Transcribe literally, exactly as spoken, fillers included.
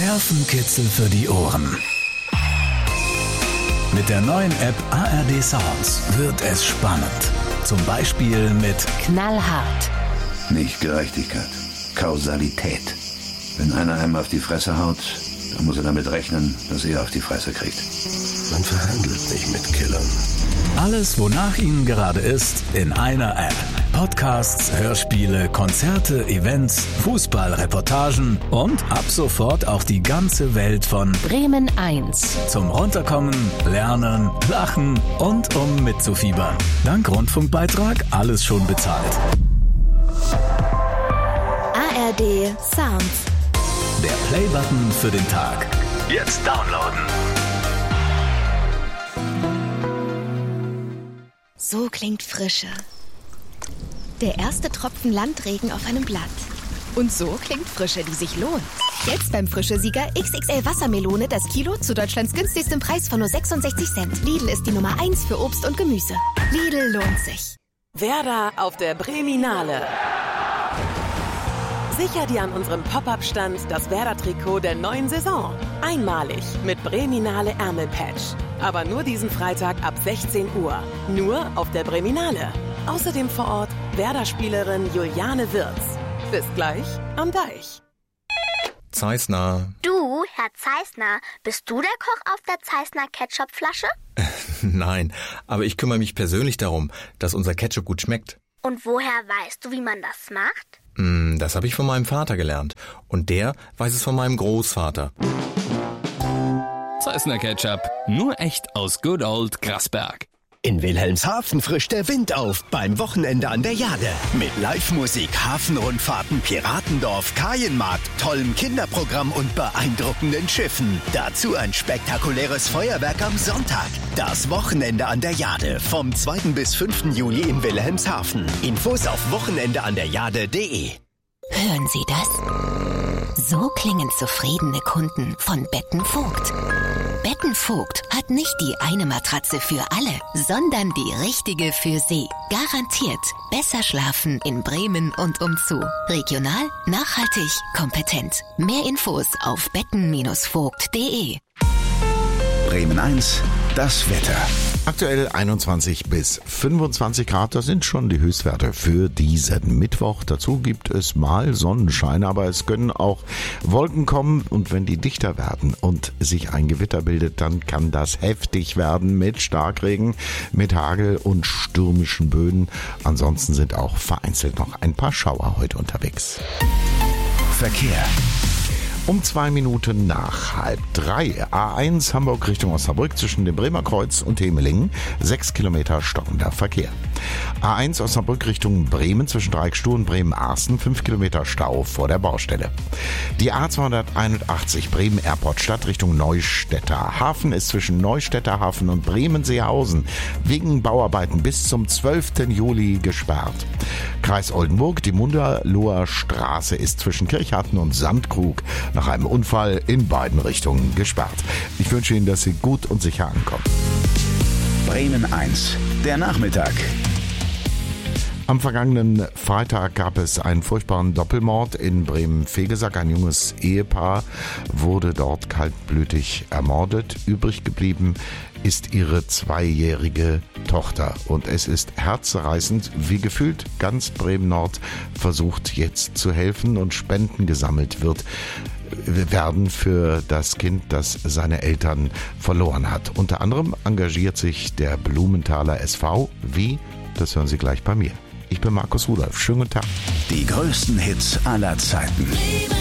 Nervenkitzel für die Ohren. Mit der neuen App A R D Sounds wird es spannend. Zum Beispiel mit Knallhart. Nicht Gerechtigkeit, Kausalität. Wenn einer einem auf die Fresse haut, dann muss er damit rechnen, dass er auf die Fresse kriegt. Man verhandelt nicht mit Killern. Alles, wonach Ihnen gerade ist, in einer App. Podcasts, Hörspiele, Konzerte, Events, Fußballreportagen und ab sofort auch die ganze Welt von Bremen eins. Zum Runterkommen, Lernen, Lachen und um mitzufiebern. Dank Rundfunkbeitrag alles schon bezahlt. A R D Sounds. Der Playbutton für den Tag. Jetzt downloaden. So klingt Frische. Der erste Tropfen Landregen auf einem Blatt. Und so klingt Frische, die sich lohnt. Jetzt beim Frische-Sieger X X L Wassermelone das Kilo zu Deutschlands günstigstem Preis von nur sechsundsechzig Cent. Lidl ist die Nummer eins für Obst und Gemüse. Lidl lohnt sich. Werder auf der Breminale. Sicher dir an unserem Pop-Up-Stand das Werder-Trikot der neuen Saison. Einmalig mit Breminale Ärmelpatch. Aber nur diesen Freitag ab sechzehn Uhr. Nur auf der Breminale. Außerdem vor Ort Werder-Spielerin Juliane Wirz. Bis gleich am Deich. Zeissner. Du, Herr Zeissner, bist du der Koch auf der Zeissner Ketchupflasche? Nein, aber ich kümmere mich persönlich darum, dass unser Ketchup gut schmeckt. Und woher weißt du, wie man das macht? Mm, das habe ich von meinem Vater gelernt. Und der weiß es von meinem Großvater. Zeissner Ketchup, nur echt aus Good Old Grasberg. In Wilhelmshaven frischt der Wind auf beim Wochenende an der Jade. Mit Live-Musik, Hafenrundfahrten, Piratendorf, Kajenmarkt, tollem Kinderprogramm und beeindruckenden Schiffen. Dazu ein spektakuläres Feuerwerk am Sonntag. Das Wochenende an der Jade vom zweiten bis fünften Juli in Wilhelmshaven. Infos auf wochenendeanderjade punkt de. Hören Sie das? So klingen zufriedene Kunden von Betten Vogt. Betten Vogt hat nicht die eine Matratze für alle, sondern die richtige für Sie. Garantiert besser schlafen in Bremen und umzu. Regional, nachhaltig, kompetent. Mehr Infos auf betten Vogt punkt de. Bremen eins, das Wetter. Aktuell einundzwanzig bis fünfundzwanzig Grad, das sind schon die Höchstwerte für diesen Mittwoch. Dazu gibt es mal Sonnenschein, aber es können auch Wolken kommen und wenn die dichter werden und sich ein Gewitter bildet, dann kann das heftig werden mit Starkregen, mit Hagel und stürmischen Böen. Ansonsten sind auch vereinzelt noch ein paar Schauer heute unterwegs. Verkehr. Um zwei Minuten nach halb drei. A eins Hamburg Richtung Osnabrück zwischen dem Bremer Kreuz und Hemelingen. Sechs Kilometer stockender Verkehr. A eins Osnabrück Richtung Bremen zwischen Dreieckstuhl und Bremen-Arsten. Fünf Kilometer Stau vor der Baustelle. Die A zweihunderteinundachtzig Bremen Airport Stadt Richtung Neustädter Hafen ist zwischen Neustädter Hafen und Bremen-Seehausen wegen Bauarbeiten bis zum zwölften Juli gesperrt. Kreis Oldenburg, die Munderloher Straße ist zwischen Kirchharten und Sandkrug nach einem Unfall in beiden Richtungen gesperrt. Ich wünsche Ihnen, dass Sie gut und sicher ankommen. Bremen eins, der Nachmittag. Am vergangenen Freitag gab es einen furchtbaren Doppelmord in Bremen-Vegesack. Ein junges Ehepaar wurde dort kaltblütig ermordet. Übrig geblieben ist ihre zweijährige Tochter. Und es ist herzzerreißend, wie gefühlt ganz Bremen-Nord versucht jetzt zu helfen und Spenden gesammelt wird. werden für das Kind, das seine Eltern verloren hat. Unter anderem engagiert sich der Blumenthaler S V. Wie? Das hören Sie gleich bei mir. Ich bin Markus Rudolph. Schönen guten Tag. Die größten Hits aller Zeiten.